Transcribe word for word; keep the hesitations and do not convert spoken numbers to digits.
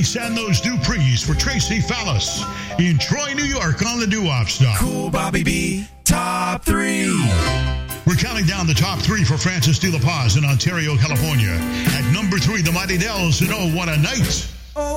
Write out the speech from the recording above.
Chase and those Duprees for Tracy Fallis in Troy, New York on the Doo-Wop Stop. Cool Bobby B, top three. We're counting down the top three for Francis De La Paz in Ontario, California. At number three, the Mighty Dells and Oh, What a Night.